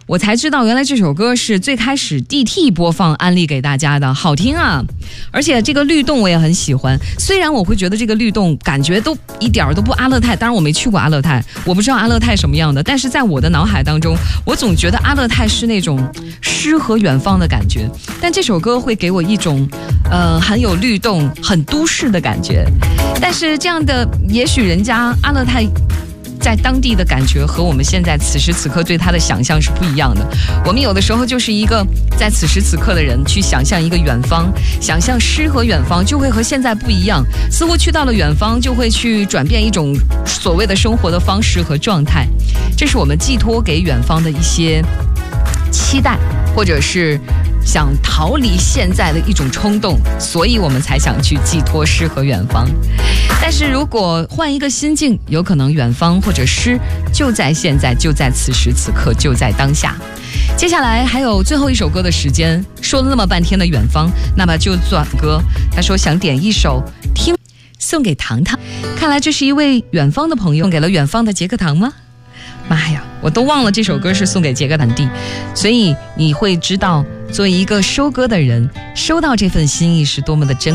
我才知道原来这首歌是最开始 DT 播放安利给大家的，好听啊！而且这个律动我也很喜欢，虽然我会觉得这个律动感觉都一点都不阿勒泰，当然我没去过阿勒泰，我不知道阿勒泰什么样的，但是在我的脑海当中，我总觉得阿勒泰是那种诗和远方的感觉，但这首歌会给我一种很有律动、很都市的感觉。但是这样的，也许人家阿勒泰在当地的感觉和我们现在此时此刻对它的想象是不一样的。我们有的时候就是一个在此时此刻的人去想象一个远方，想象诗和远方，就会和现在不一样，似乎去到了远方就会去转变一种所谓的生活的方式和状态，这是我们寄托给远方的一些期待，或者是想逃离现在的一种冲动，所以我们才想去寄托诗和远方。但是如果换一个心境，有可能远方或者诗就在现在，就在此时此刻，就在当下。接下来还有最后一首歌的时间，说了那么半天的远方，那么就转歌。他说想点一首听送给糖糖，看来这是一位远方的朋友，送给了远方的杰克糖吗？妈呀，我都忘了这首歌是送给杰克堂弟，所以你会知道作为一个收歌的人，收到这份心意是多么的珍贵。